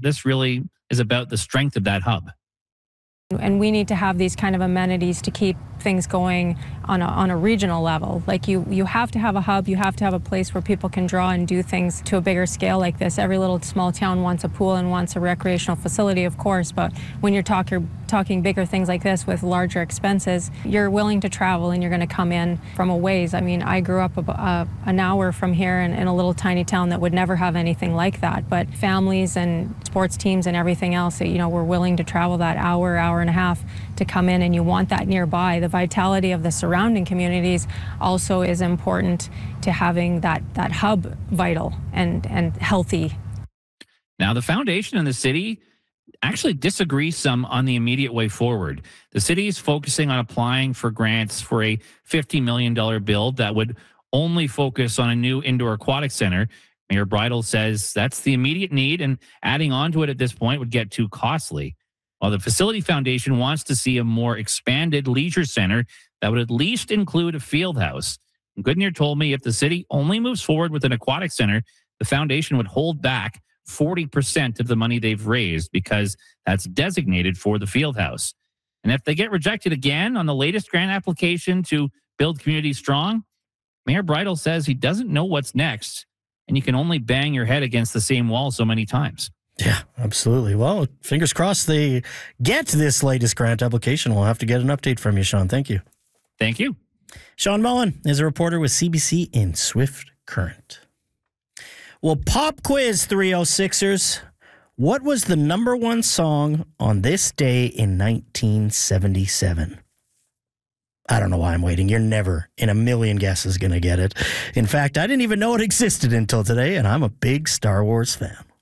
this really is about the strength of that hub. And we need to have these kind of amenities to keep things going on a regional level. Like you have to have a hub, you have to have a place where people can draw and do things to a bigger scale like this. Every little small town wants a pool and wants a recreational facility, of course, but when you're talking bigger things like this with larger expenses, you're willing to travel and you're going to come in from a ways. I mean, I grew up an hour from here in a little tiny town that would never have anything like that, but families and sports teams and everything else, we're willing to travel that hour and a half to come in, and you want that nearby. The vitality of the surrounding communities also is important to having that hub vital and healthy. Now, the foundation and the city actually disagree some on the immediate way forward. The city is focusing on applying for grants for a $50 million build that would only focus on a new indoor aquatic center. Mayor Bridle says that's the immediate need, and adding on to it at this point would get too costly. While the Facility Foundation wants to see a more expanded leisure center that would at least include a field house. Goodyear told me if the city only moves forward with an aquatic center, the foundation would hold back 40% of the money they've raised because that's designated for the field house. And if they get rejected again on the latest grant application to build Community Strong, Mayor Bridle says he doesn't know what's next, and you can only bang your head against the same wall so many times. Yeah, absolutely. Well, fingers crossed they get this latest grant application. We'll have to get an update from you, Sean. Thank you. Thank you. Sean Mullen is a reporter with CBC in Swift Current. Well, pop quiz 306ers. What was the number one song on this day in 1977? I don't know why I'm waiting. You're never in a million guesses going to get it. In fact, I didn't even know it existed until today, and I'm a big Star Wars fan.